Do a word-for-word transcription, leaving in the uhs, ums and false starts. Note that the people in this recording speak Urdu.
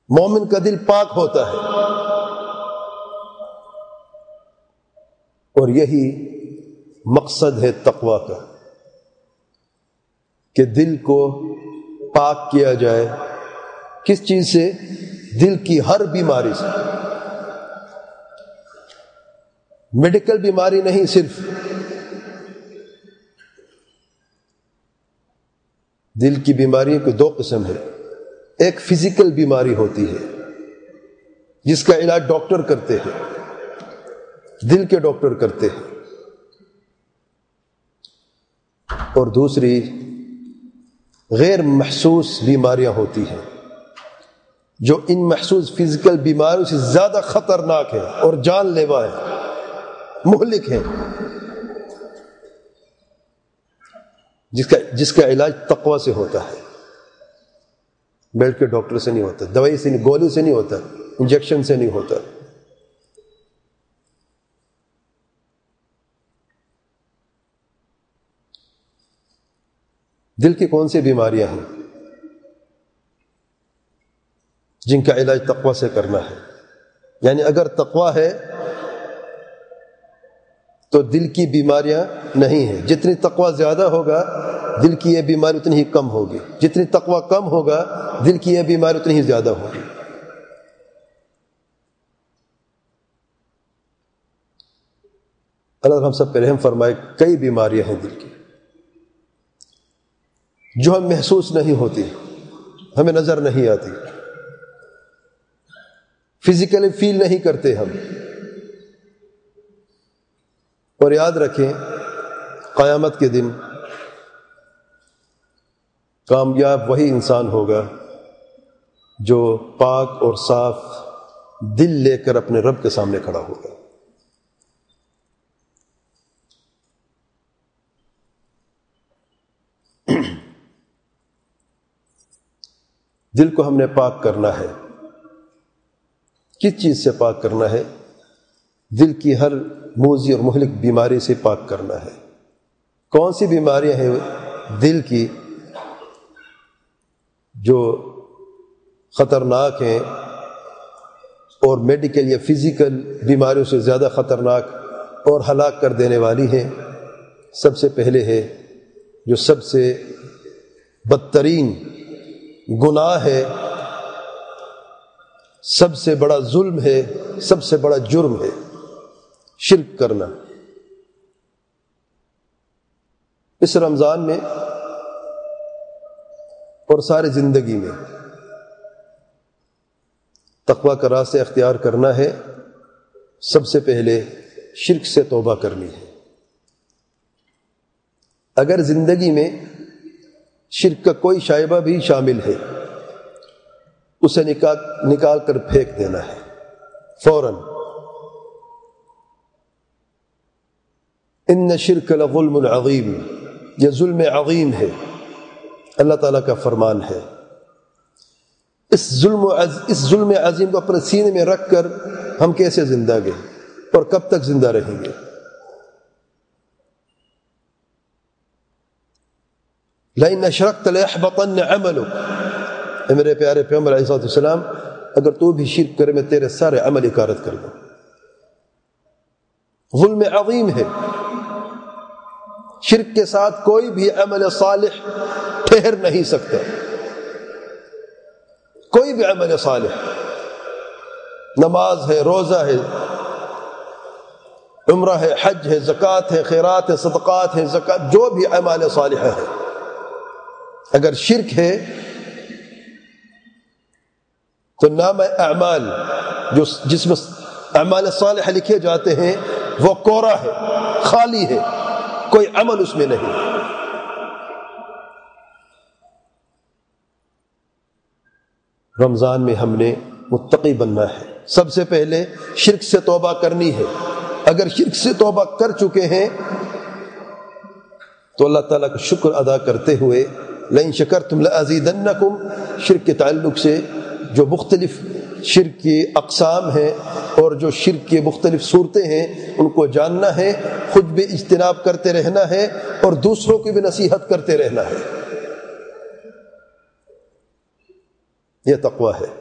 مومن کا دل پاک ہوتا ہے، اور یہی مقصد ہے تقوی کا کہ دل کو پاک کیا جائے۔ کس چیز سے؟ دل کی ہر بیماری سے۔ میڈیکل بیماری نہیں، صرف دل کی بیماریوں کے دو قسم ہے۔ ایک فزیکل بیماری ہوتی ہے جس کا علاج ڈاکٹر کرتے ہیں، دل کے ڈاکٹر کرتے ہیں، اور دوسری غیر محسوس بیماریاں ہوتی ہیں جو ان محسوس فزیکل بیماریوں سے زیادہ خطرناک ہے اور جان لیوا ہے، مہلک ہیں، جس کا جس کا علاج تقوی سے ہوتا ہے، بیٹھ کے ڈاکٹر سے نہیں ہوتا، دوائی سے نہیں، گولی سے نہیں ہوتا، انجیکشن سے نہیں ہوتا۔ دل کی کون سی بیماریاں ہیں جن کا علاج تقوی سے کرنا ہے؟ یعنی اگر تقوی ہے تو دل کی بیماریاں نہیں ہیں۔ جتنی تقوی زیادہ ہوگا دل کی یہ بیماری اتنی ہی کم ہوگی، جتنی تقوی کم ہوگا دل کی یہ بیماری اتنی ہی زیادہ ہوگی۔ اللہ ہم سب پہ رحم فرمائے۔ کئی بیماریاں ہیں دل کی جو ہم محسوس نہیں ہوتی، ہمیں نظر نہیں آتی، فزیکلی فیل نہیں کرتے ہم۔ اور یاد رکھیں قیامت کے دن کامیاب وہی انسان ہوگا جو پاک اور صاف دل لے کر اپنے رب کے سامنے کھڑا ہوگا۔ دل کو ہم نے پاک کرنا ہے۔ کس چیز سے پاک کرنا ہے؟ دل کی ہر موذی اور مہلک بیماری سے پاک کرنا ہے۔ کون سی بیماریاں ہیں دل کی جو خطرناک ہیں اور میڈیکل یا فزیکل بیماریوں سے زیادہ خطرناک اور ہلاک کر دینے والی ہیں؟ سب سے پہلے ہے جو سب سے بدترین گناہ ہے، سب سے بڑا ظلم ہے، سب سے بڑا جرم ہے، شرک کرنا۔ اس رمضان میں اور ساری زندگی میں تقوی کا راستہ اختیار کرنا ہے۔ سب سے پہلے شرک سے توبہ کرنی ہے۔ اگر زندگی میں شرک کا کوئی شائبہ بھی شامل ہے اسے نکال نکال کر پھینک دینا ہے فوراً۔ ان شرک لظلم عظیم، یہ ظلم عظیم ہے، اللہ تعالیٰ کا فرمان ہے۔ اس ظلم اس ظلم عظیم کو اپنے سینے میں رکھ کر ہم کیسے زندہ گے اور کب تک زندہ رہیں گے؟ لئن اشرکت لیحبطن عملک، اے میرے پیارے پیغمبر علیہ السلام اگر تو بھی شرک کرے میں تیرے سارے عمل اکارت کر دوں۔ ظلم عظیم ہے، شرک کے ساتھ کوئی بھی عمل صالح ٹھہر نہیں سکتا، کوئی بھی عمل صالح، نماز ہے، روزہ ہے، عمرہ ہے، حج ہے، زکوٰۃ ہے، خیرات ہے، صدقات ہے، زکوٰۃ، جو بھی اعمال صالحہ ہے، اگر شرک ہے تو نام اعمال جو جس میں اعمال صالحہ لکھے جاتے ہیں وہ کورا ہے، خالی ہے، کوئی عمل اس میں نہیں۔ رمضان میں ہم نے متقی بننا ہے۔ سب سے پہلے شرک سے توبہ کرنی ہے۔ اگر شرک سے توبہ کر چکے ہیں تو اللہ تعالیٰ کا شکر ادا کرتے ہوئے لئن شکرتم لازیدنکم، شرک کے تعلق سے جو مختلف شرک کی اقسام ہیں اور جو شرک کی مختلف صورتیں ہیں ان کو جاننا ہے، خود بھی اجتناب کرتے رہنا ہے اور دوسروں کی بھی نصیحت کرتے رہنا ہے۔ یہ تقویٰ ہے۔